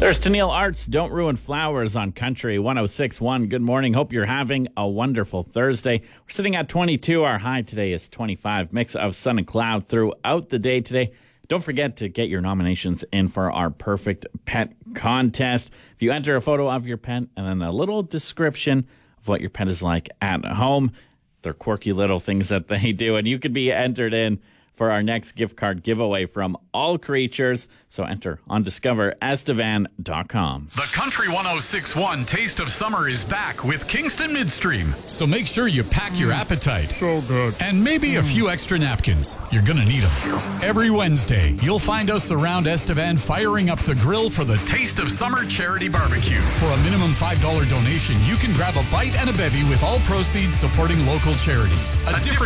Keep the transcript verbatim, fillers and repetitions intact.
There's Tennille Arts, Don't Ruin Flowers on Country one oh six point one. Good morning. Hope you're having a wonderful Thursday. We're sitting at twenty-two. Our high today is twenty-five. Mix of sun and cloud throughout the day today. Don't forget to get your nominations in for our Perfect Pet Contest. If you enter a photo of your pet and then a little description of what your pet is like at home, they're quirky little things that they do, and you could be entered in for our next gift card giveaway from All Creatures. So enter on discover estevan dot com. The Country one oh six point one Taste of Summer is back with Kingston Midstream. So make sure you pack your appetite. So good. And maybe a few extra napkins. You're going to need them. Every Wednesday, you'll find us around Estevan firing up the grill for the Taste of Summer Charity Barbecue. For a minimum five dollars donation, you can grab a bite and a bevy with all proceeds supporting local charities. A different